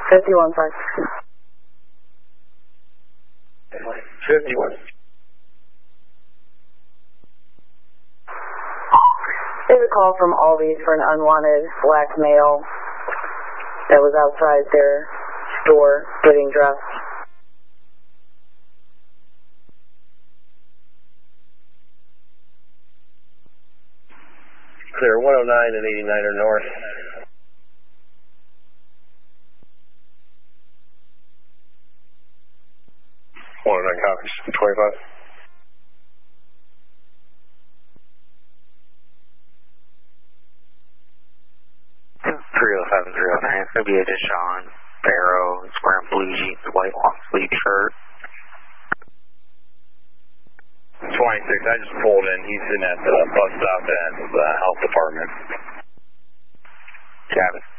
51-5. 51. There's a call from Aldi's for an unwanted black male that was outside their store getting dressed. Clear 109 and 89er north. One of 9 copies, 25. It's going to be a Deshaun Barrow. He's wearing blue jeans, white long sleeve shirt. 26, I just pulled in. He's in at the bus stop at the health department. Got it.